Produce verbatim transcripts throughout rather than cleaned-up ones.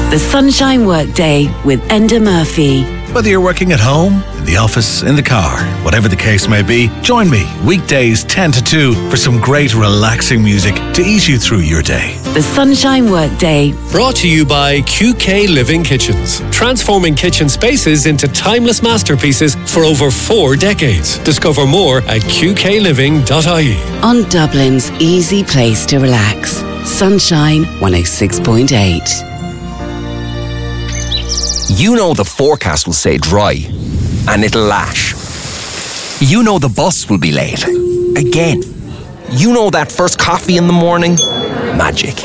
The Sunshine Workday with Enda Murphy. Whether you're working at home, in the office, in the car, whatever the case may be, join me weekdays ten to two for some great relaxing music to ease you through your day. The Sunshine Workday. Brought to you by Q K Living Kitchens. Transforming kitchen spaces into timeless masterpieces for over four decades. Discover more at q k living dot i e. On Dublin's easy place to relax. Sunshine one oh six point eight. You know the forecast will say dry, and it'll lash. You know the bus will be late. Again. You know that first coffee in the morning? Magic.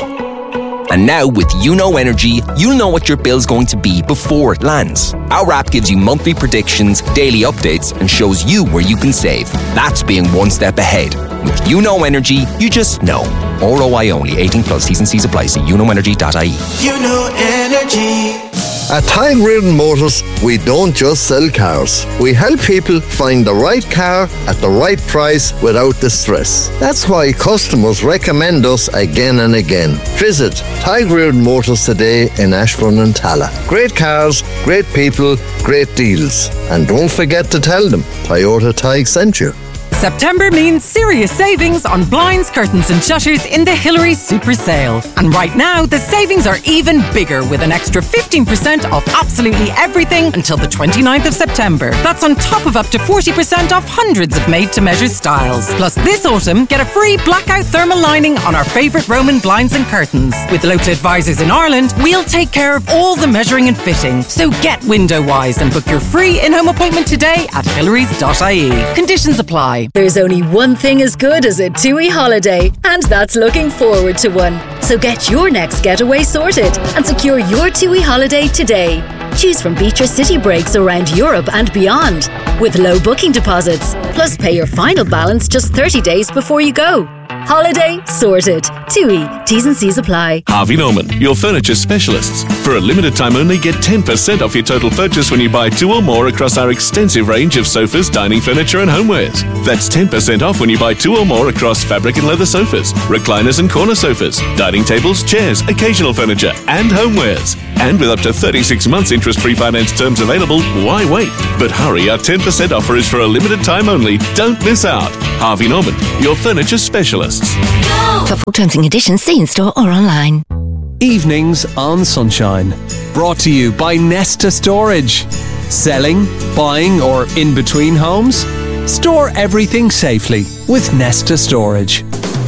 And now with You Know Energy, you'll know what your bill's going to be before it lands. Our app gives you monthly predictions, daily updates, and shows you where you can save. That's being one step ahead. With You Know Energy, you just know. R O I only. eighteen plus. T's and C's apply. See you know energy dot i e. You Know Energy. At Tide Reardon Motors, we don't just sell cars. We help people find the right car at the right price without the stress. That's why customers recommend us again and again. Visit Tide Reardon Motors today in Ashbourne and Tala. Great cars, great people, great deals. And don't forget to tell them Toyota Tige sent you. September means serious savings on blinds, curtains and shutters in the Hillary Super Sale. And right now, the savings are even bigger with an extra fifteen percent off absolutely everything until the twenty-ninth of September. That's on top of up to forty percent off hundreds of made-to-measure styles. Plus, this autumn, get a free blackout thermal lining on our favourite Roman blinds and curtains. With local advisors in Ireland, we'll take care of all the measuring and fitting. So get window-wise and book your free in-home appointment today at hillarys dot i e. Conditions apply. There's only one thing as good as a TUI holiday, and that's looking forward to one. So get your next getaway sorted and secure your TUI holiday today. Choose from beach or city breaks around Europe and beyond with low booking deposits. Plus pay your final balance just thirty days before you go. Holiday sorted. TUI. T's and C's apply. Harvey Norman, your furniture specialists. For a limited time only, get ten percent off your total purchase when you buy two or more across our extensive range of sofas, dining furniture and homewares. That's ten percent off when you buy two or more across fabric and leather sofas, recliners and corner sofas, dining tables, chairs, occasional furniture and homewares. And with up to thirty-six months interest-free finance terms available, why wait? But hurry, our ten percent offer is for a limited time only. Don't miss out. Harvey Norman, your furniture specialists. For full terms and conditions, see in store or online. Evenings on Sunshine. Brought to you by Nesta Storage. Selling, buying or in between homes? Store everything safely with Nesta Storage.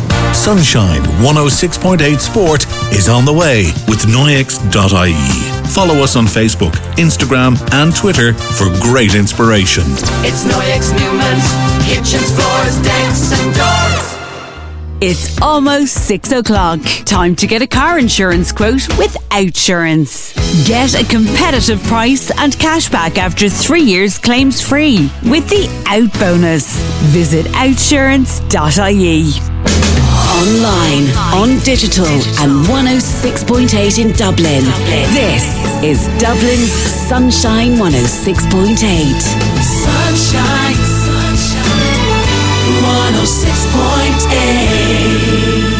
Sunshine one oh six point eight Sport is on the way with Noyex dot i e. Follow us on Facebook, Instagram and Twitter for great inspiration. It's Noyex Newman's kitchens, floors, decks and doors. It's almost six o'clock. Time to get a car insurance quote with Outsurance. Get a competitive price and cashback after three years claims free with the Out Bonus. Visit outsurance dot i e. Online, on digital and one oh six point eight in Dublin. This is Dublin's Sunshine one oh six point eight. Sunshine, sunshine, one oh six point eight.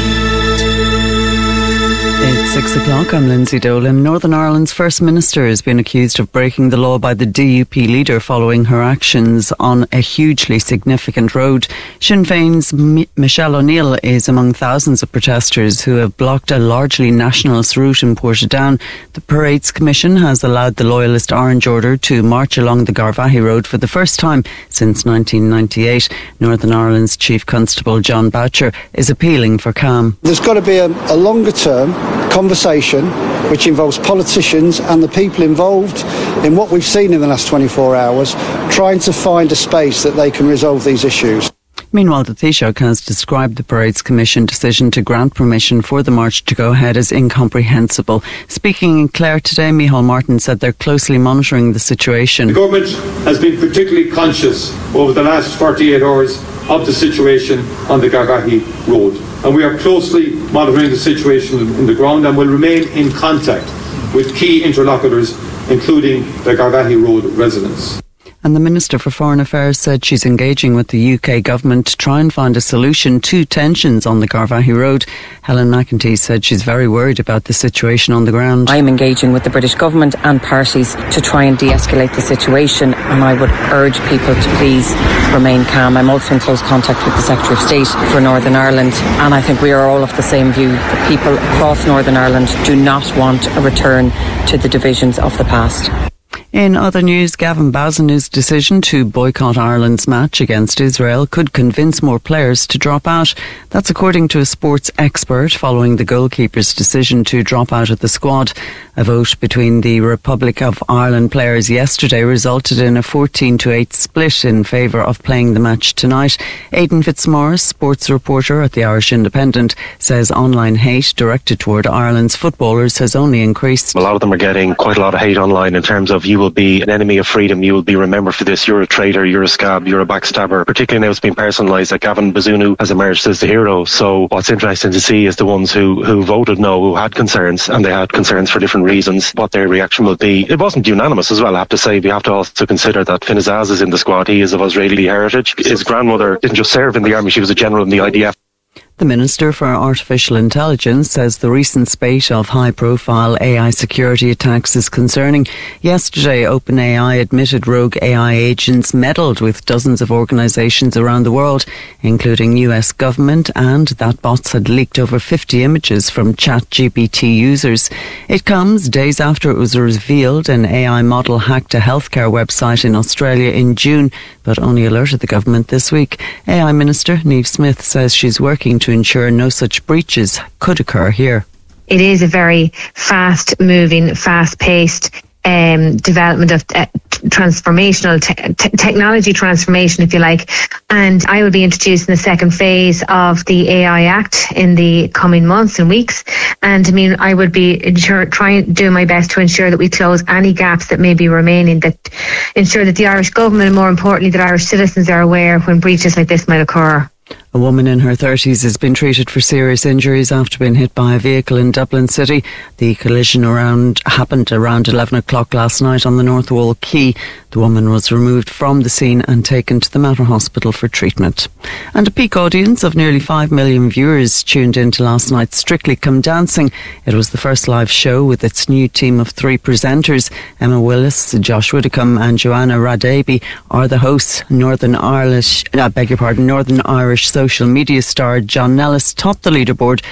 It's six o'clock. I'm Lindsay Dolan. Northern Ireland's First Minister has been accused of breaking the law by the D U P leader following her actions on a hugely significant road. Sinn Féin's M- Michelle O'Neill is among thousands of protesters who have blocked a largely nationalist route in Portadown. The Parades Commission has allowed the Loyalist Orange Order to march along the Garvaghey Road for the first time since nineteen ninety-eight. Northern Ireland's Chief Constable John Boucher is appealing for calm. There's got to be a, a longer term conversation which involves politicians and the people involved in what we've seen in the last twenty-four hours, trying to find a space that they can resolve these issues. Meanwhile, the Taoiseach has described the Parades Commission decision to grant permission for the march to go ahead as incomprehensible. Speaking in Clare today, Micheál Martin said they're closely monitoring the situation. The government has been particularly conscious over the last forty-eight hours of the situation on the Garvaghey Road, and we are closely monitoring the situation in the ground and will remain in contact with key interlocutors, including the Garvaghey Road residents. And the Minister for Foreign Affairs said she's engaging with the U K government to try and find a solution to tensions on the Garvaghey Road. Helen McEntee said she's very worried about the situation on the ground. I'm engaging with the British government and parties to try and de-escalate the situation, and I would urge people to please remain calm. I'm also in close contact with the Secretary of State for Northern Ireland, and I think we are all of the same view. The people across Northern Ireland do not want a return to the divisions of the past. In other news, Gavin Bazanou's decision to boycott Ireland's match against Israel could convince more players to drop out. That's according to a sports expert following the goalkeeper's decision to drop out of the squad. A vote between the Republic of Ireland players yesterday resulted in a fourteen to eight split in favour of playing the match tonight. Aidan Fitzmaurice, sports reporter at the Irish Independent, says online hate directed toward Ireland's footballers has only increased. A lot of them are getting quite a lot of hate online in terms of you will be an enemy of freedom, you will be remembered for this, you're a traitor, you're a scab, you're a backstabber. Particularly now it's been personalised that Gavin Bazunu has emerged as the hero. So what's interesting to see is the ones who, who voted no, who had concerns, and they had concerns for different reasons, what their reaction will be. It wasn't unanimous as well, I have to say. We have to also consider that Finn Azaz is in the squad. He is of Israeli heritage. His grandmother didn't just serve in the army, she was a general in the I D F. The Minister for Artificial Intelligence says the recent spate of high-profile A I security attacks is concerning. Yesterday, OpenAI admitted rogue A I agents meddled with dozens of organisations around the world, including U S government, and that bots had leaked over fifty images from ChatGPT users. It comes days after it was revealed an A I model hacked a healthcare website in Australia in June, but only alerted the government this week. A I Minister Niamh Smith says she's working to to ensure no such breaches could occur here. It is a very fast-moving, fast-paced um, development of uh, transformational te- te- technology transformation, if you like. And I will be introducing the second phase of the A I Act in the coming months and weeks. And I mean, I would be ensure, trying do my best to ensure that we close any gaps that may be remaining, that ensure that the Irish government, and more importantly, that Irish citizens are aware when breaches like this might occur. A woman in her thirties has been treated for serious injuries after being hit by a vehicle in Dublin City. The collision around happened around eleven o'clock last night on the North Wall Quay. The woman was removed from the scene and taken to the Mater Hospital for treatment. And a peak audience of nearly five million viewers tuned into last night's Strictly Come Dancing. It was the first live show with its new team of three presenters. Emma Willis, Josh Widdicombe and Joanna Radaby are the hosts. Northern Irish, I beg your pardon, Northern Irish social media star John Nellis topped the leaderboard